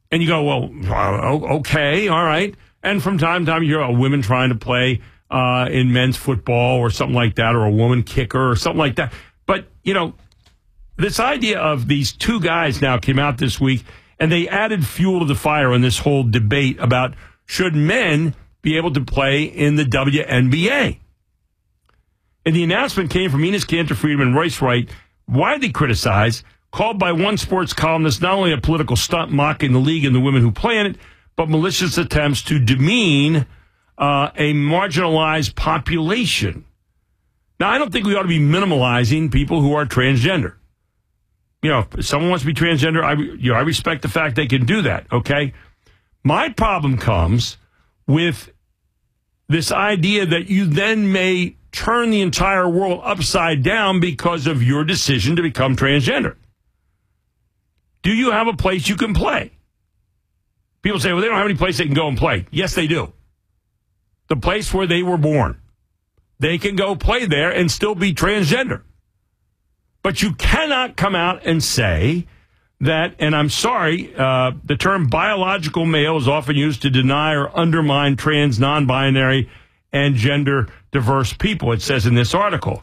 And you go, well, okay, all right. And from time to time, you hear about women trying to play in men's football or something like that, or a woman kicker or something like that. But, this idea of these two guys now came out this week, and they added fuel to the fire in this whole debate about should men be able to play in the WNBA. And the announcement came from Enes Kanter-Friedman and Royce Wright, widely criticized, called by one sports columnist not only a political stunt mocking the league and the women who play in it, but malicious attempts to demean a marginalized population. Now, I don't think we ought to be minimalizing people who are transgender. If someone wants to be transgender, I respect the fact they can do that, okay? My problem comes with this idea that you then may turn the entire world upside down because of your decision to become transgender. Do you have a place you can play? People say, well, they don't have any place they can go and play. Yes, they do. The place where they were born. They can go play there and still be transgender. But you cannot come out and say that, and I'm sorry, the term biological male is often used to deny or undermine trans, non-binary, and gender-diverse people, it says in this article.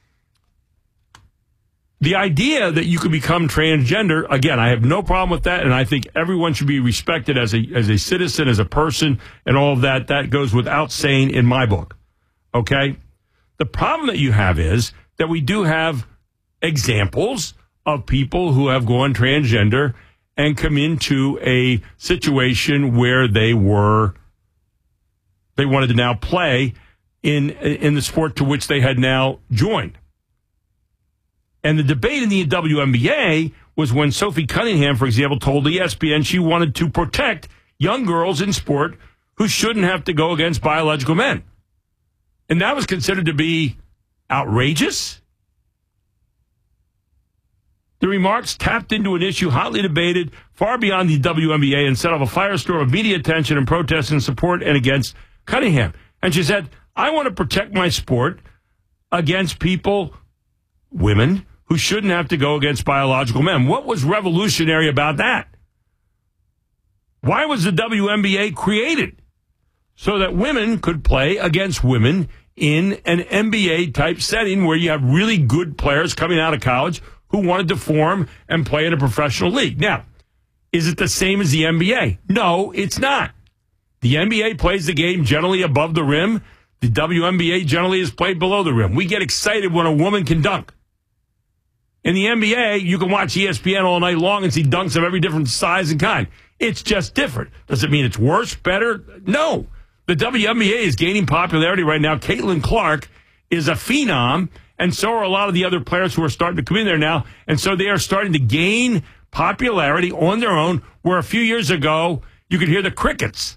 The idea that you could become transgender, again, I have no problem with that, and I think everyone should be respected as a citizen, as a person, and all of that. That goes without saying in my book, okay? The problem that you have is that we do have examples of people who have gone transgender and come into a situation where they wanted to now play in the sport to which they had now joined. And the debate in the WNBA was when Sophie Cunningham, for example, told ESPN she wanted to protect young girls in sport who shouldn't have to go against biological men. And that was considered to be outrageous. The remarks tapped into an issue hotly debated far beyond the WNBA and set off a firestorm of media attention and protests in support and against Cunningham. And she said, I want to protect my sport against people, women, who shouldn't have to go against biological men. What was revolutionary about that? Why was the WNBA created? So that women could play against women in an NBA-type setting where you have really good players coming out of college who wanted to form and play in a professional league. Now, is it the same as the NBA? No, it's not. The NBA plays the game generally above the rim. The WNBA generally is played below the rim. We get excited when a woman can dunk. In the NBA, you can watch ESPN all night long and see dunks of every different size and kind. It's just different. Does it mean it's worse, better? No. The WNBA is gaining popularity right now. Caitlin Clark is a phenom, and so are a lot of the other players who are starting to come in there now. And so they are starting to gain popularity on their own, where a few years ago, you could hear the crickets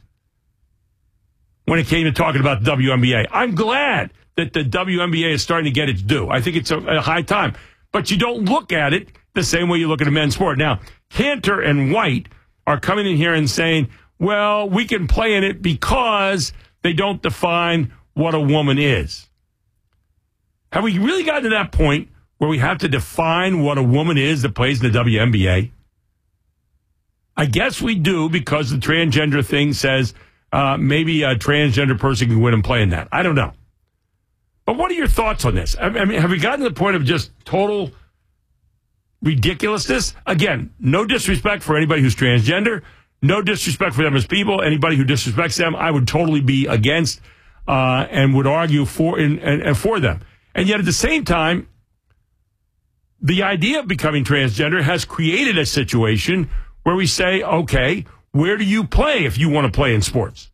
when it came to talking about the WNBA. I'm glad that the WNBA is starting to get its due. I think it's a high time. But you don't look at it the same way you look at a men's sport. Now, Cantor and White are coming in here and saying, well, we can play in it because they don't define what a woman is. Have we really gotten to that point where we have to define what a woman is that plays in the WNBA? I guess we do, because the transgender thing says maybe a transgender person can go in and play in that. I don't know. But what are your thoughts on this? I mean, have we gotten to the point of just total ridiculousness? Again, no disrespect for anybody who's transgender. No disrespect for them as people. Anybody who disrespects them, I would totally be against and would argue for and for them. And yet at the same time, the idea of becoming transgender has created a situation where we say, okay, where do you play if you want to play in sports?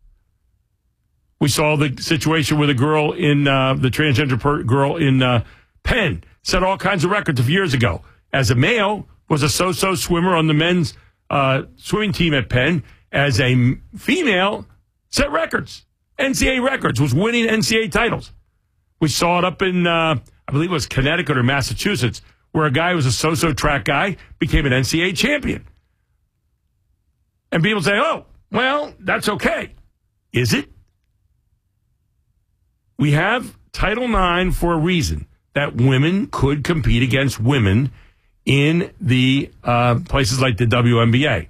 We saw the situation with a girl in the transgender girl in Penn set all kinds of records a few years ago. As a male, was a so-so swimmer on the men's swimming team at Penn. As a female, set records, NCAA records, was winning NCAA titles. We saw it up in, I believe it was Connecticut or Massachusetts, where a guy who was a so-so track guy became an NCAA champion. And people say, oh, well, that's okay. Is it? We have Title IX for a reason, that women could compete against women in the places like the WNBA.